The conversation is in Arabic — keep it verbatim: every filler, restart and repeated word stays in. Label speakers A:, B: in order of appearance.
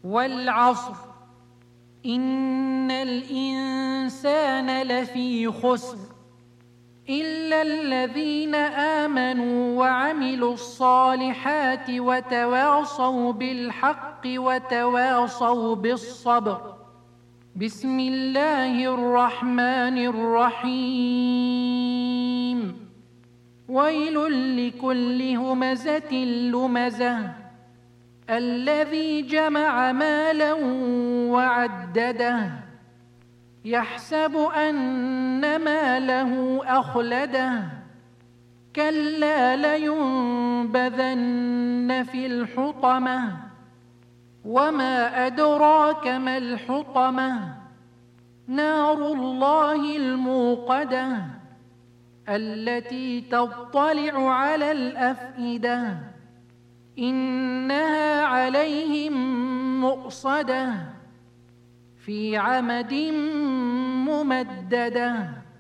A: والعصر إن الإنسان لفي خسر إلا الذين آمنوا وعملوا الصالحات وتواصوا بالحق وتواصوا بالصبر. بسم الله الرحمن الرحيم. ويل لكل همزة لمزة الذي جمع مالا وعدده يحسب أن ماله أخلده كلا لينبذن في الحطمة وما أدراك ما الحطمة نار الله الموقدة التي تطلع على الأفئدة إنها عليهم مؤصدة في عمد ممددة.